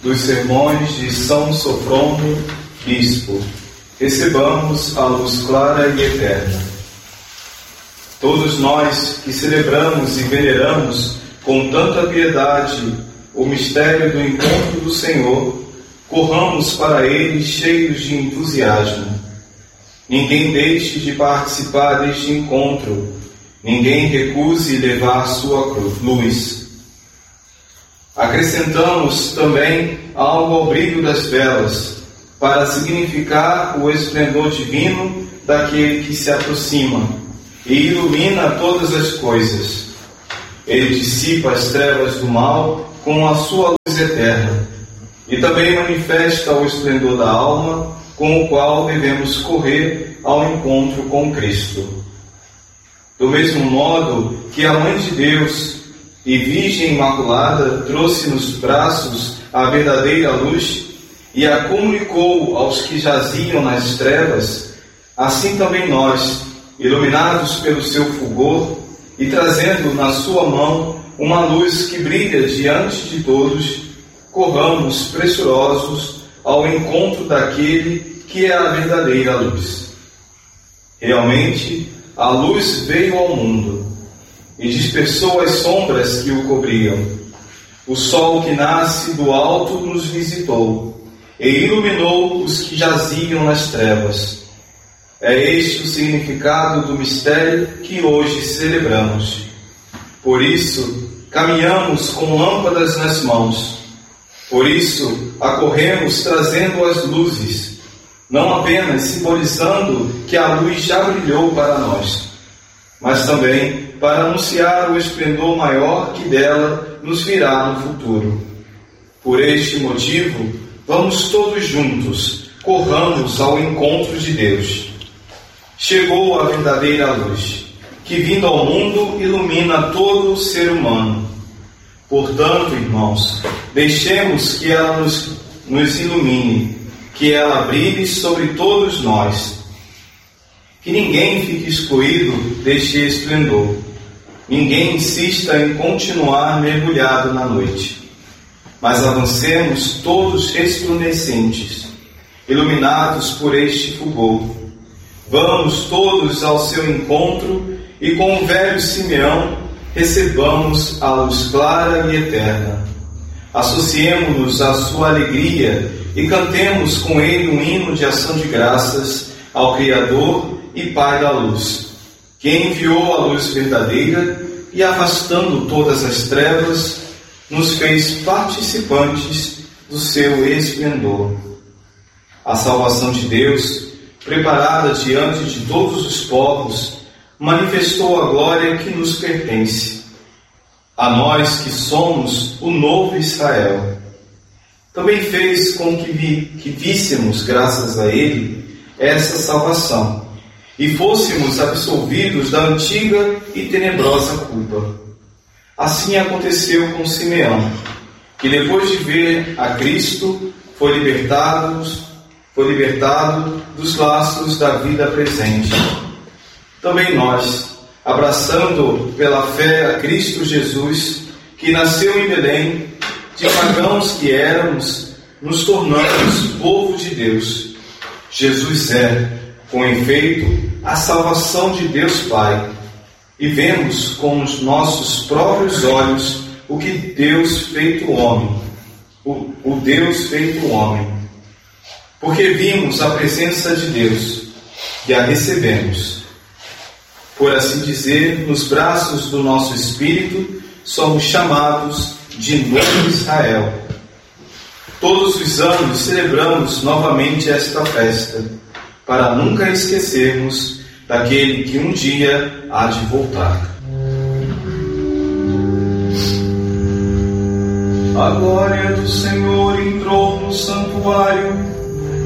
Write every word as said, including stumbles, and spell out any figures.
dos sermões de São Sofrono, bispo, recebamos a luz clara e eterna. Todos nós que celebramos e veneramos com tanta piedade o mistério do encontro do Senhor, corramos para ele cheios de entusiasmo. Ninguém deixe de participar deste encontro, ninguém recuse levar sua luz. Acrescentamos também algo ao brilho das velas, para significar o esplendor divino daquele que se aproxima e ilumina todas as coisas. Ele dissipa as trevas do mal com a sua luz eterna, e também manifesta o esplendor da alma, com o qual devemos correr ao encontro com Cristo. Do mesmo modo que a Mãe de Deus e Virgem Imaculada trouxe nos braços a verdadeira luz e a comunicou aos que jaziam nas trevas, assim também nós, iluminados pelo seu fulgor e trazendo na sua mão uma luz que brilha diante de todos, corramos pressurosos ao encontro daquele que é a verdadeira luz. Realmente, a luz veio ao mundo e dispersou as sombras que o cobriam. O sol que nasce do alto nos visitou e iluminou os que jaziam nas trevas. É este o significado do mistério que hoje celebramos. Por isso, caminhamos com lâmpadas nas mãos. Por isso, acorremos trazendo as luzes, não apenas simbolizando que a luz já brilhou para nós, mas também para anunciar o esplendor maior que dela nos virá no futuro. Por este motivo, vamos todos juntos, corramos ao encontro de Deus. Chegou a verdadeira luz, que vindo ao mundo ilumina todo o ser humano. Portanto, irmãos, deixemos que ela nos, nos ilumine, que ela brilhe sobre todos nós. Que ninguém fique excluído deste esplendor. Ninguém insista em continuar mergulhado na noite. Mas avancemos todos resplandecentes, iluminados por este fulgor. Vamos todos ao seu encontro e com o velho Simeão recebamos a luz clara e eterna. Associemo-nos à sua alegria e cantemos com ele um hino de ação de graças ao Criador e Pai da luz, que enviou a luz verdadeira e, afastando todas as trevas, nos fez participantes do seu esplendor. A salvação de Deus, preparada diante de todos os povos, manifestou a glória que nos pertence, a nós que somos o novo Israel. Também fez com que, vi, que víssemos, graças a Ele, essa salvação, e fôssemos absolvidos da antiga e tenebrosa culpa. Assim aconteceu com Simeão, que depois de ver a Cristo, foi libertado, foi libertado dos laços da vida presente. Também nós, abraçando pela fé a Cristo Jesus, que nasceu em Belém, de pagãos que éramos, nos tornamos povo de Deus. Jesus é, com efeito, a salvação de Deus Pai, e vemos com os nossos próprios olhos o que Deus feito homem, o, o Deus feito homem, porque vimos a presença de Deus e a recebemos. Por assim dizer, nos braços do nosso Espírito, somos chamados de novo Israel. Todos os anos celebramos novamente esta festa, para nunca esquecermos daquele que um dia há de voltar. A glória do Senhor entrou no santuário.